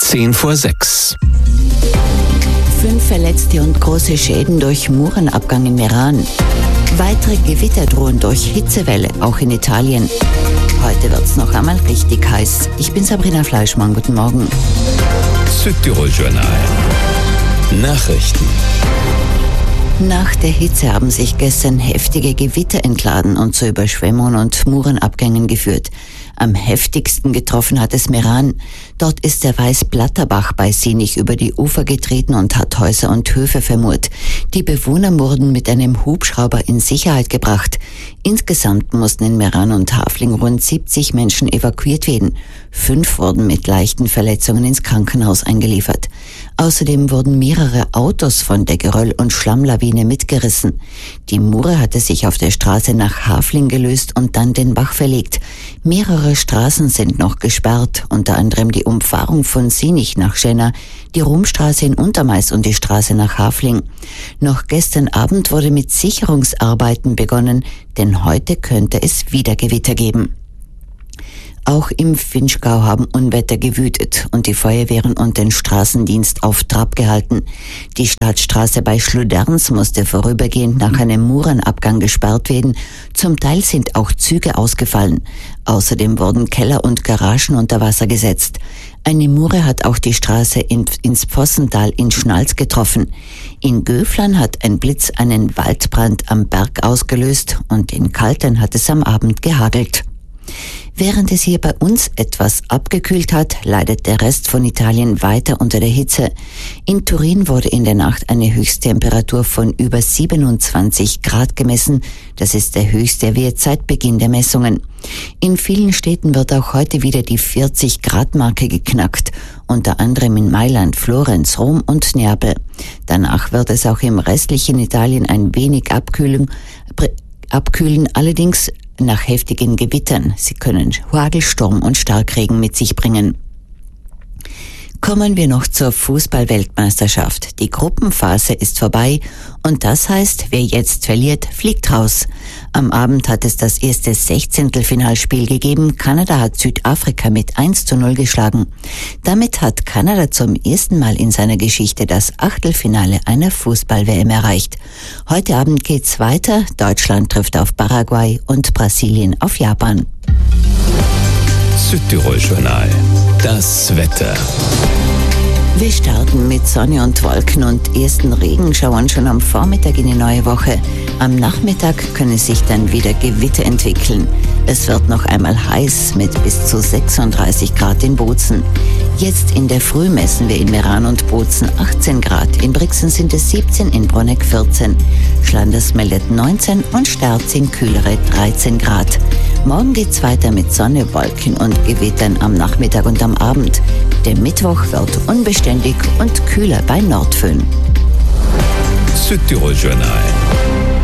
5:10. 5 Verletzte und große Schäden durch Murenabgang im Iran. Weitere Gewitter drohen durch Hitzewelle, auch in Italien. Heute wird's noch einmal richtig heiß. Ich bin Sabrina Fleischmann, guten Morgen. Südtirol Journal. Nachrichten. Nach der Hitze haben sich gestern heftige Gewitter entladen und zu Überschwemmungen und Murenabgängen geführt. Am heftigsten getroffen hat es Meran. Dort ist der Weißblatterbach bei Sinich über die Ufer getreten und hat Häuser und Höfe vermurt. Die Bewohner wurden mit einem Hubschrauber in Sicherheit gebracht. Insgesamt mussten in Meran und Hafling rund 70 Menschen evakuiert werden. 5 wurden mit leichten Verletzungen ins Krankenhaus eingeliefert. Außerdem wurden mehrere Autos von der Geröll- und Schlammlawine mitgerissen. Die Mure hatte sich auf der Straße nach Hafling gelöst und dann den Bach verlegt. Mehrere Straßen sind noch gesperrt, unter anderem die Umfahrung von Sinich nach Schenna, die Rumstraße in Untermeis und die Straße nach Hafling. Noch gestern Abend wurde mit Sicherungsarbeiten begonnen, denn heute könnte es wieder Gewitter geben. Auch im Vinschgau haben Unwetter gewütet und die Feuerwehren und den Straßendienst auf Trab gehalten. Die Staatsstraße bei Schluderns musste vorübergehend nach einem Murenabgang gesperrt werden. Zum Teil sind auch Züge ausgefallen. Außerdem wurden Keller und Garagen unter Wasser gesetzt. Eine Mure hat auch die Straße ins Pfossental in Schnalz getroffen. In Göflern hat ein Blitz einen Waldbrand am Berg ausgelöst und in Kaltern hat es am Abend gehagelt. Während es hier bei uns etwas abgekühlt hat, leidet der Rest von Italien weiter unter der Hitze. In Turin wurde in der Nacht eine Höchsttemperatur von über 27 Grad gemessen. Das ist der höchste Wert seit Beginn der Messungen. In vielen Städten wird auch heute wieder die 40-Grad-Marke geknackt, unter anderem in Mailand, Florenz, Rom und Neapel. Danach wird es auch im restlichen Italien ein wenig abkühlen, allerdings nach heftigen Gewittern. Sie können Hagel, Sturm und Starkregen mit sich bringen. Kommen wir noch zur Fußball-Weltmeisterschaft. Die Gruppenphase ist vorbei und das heißt, wer jetzt verliert, fliegt raus. Am Abend hat es das erste 16-Finalspiel gegeben. Kanada hat Südafrika mit 1:0 geschlagen. Damit hat Kanada zum ersten Mal in seiner Geschichte das Achtelfinale einer Fußball-WM erreicht. Heute Abend geht's weiter. Deutschland trifft auf Paraguay und Brasilien auf Japan. Südtirol Journal. Das Wetter. Wir starten mit Sonne und Wolken und ersten Regenschauern schon am Vormittag in die neue Woche. Am Nachmittag können sich dann wieder Gewitter entwickeln. Es wird noch einmal heiß mit bis zu 36 Grad in Bozen. Jetzt in der Früh messen wir in Meran und Bozen 18 Grad. In Brixen sind es 17, in Bronegg 14. Schlanders meldet 19 und Sterzing kühlere 13 Grad. Morgen geht's weiter mit Sonne, Wolken und Gewittern am Nachmittag und am Abend. Der Mittwoch wird unbeständig und kühler bei Nordföhn. Südtirol Journal.